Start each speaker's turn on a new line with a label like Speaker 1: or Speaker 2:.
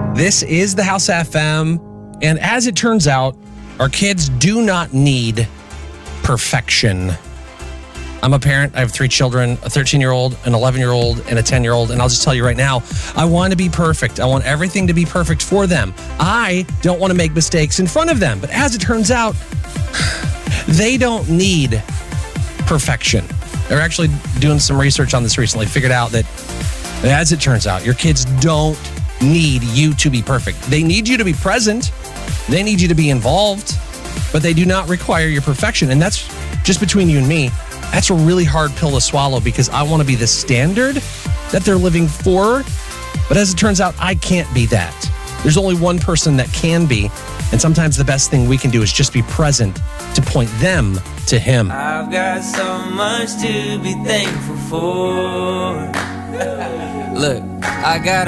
Speaker 1: This is the House FM, and as it turns out, our kids do not need perfection. I'm a parent. I have 3 children, a 13-year-old, an 11-year-old, and a 10-year-old, and I'll just tell you right now, I want to be perfect. I want everything to be perfect for them. I don't want to make mistakes in front of them, but as it turns out, they don't need perfection. They're actually doing some research on this recently, figured out that, as it turns out, your kids don't need you to be perfect. They need you to be present. They need you to be involved, but they do not require your perfection. And that's just between you and me. That's a really hard pill to swallow because I want to be the standard that they're living for. But as it turns out, I can't be that. There's only one person that can be. And sometimes the best thing we can do is just be present to point them to him.
Speaker 2: I've got so much to be thankful for. Look, I got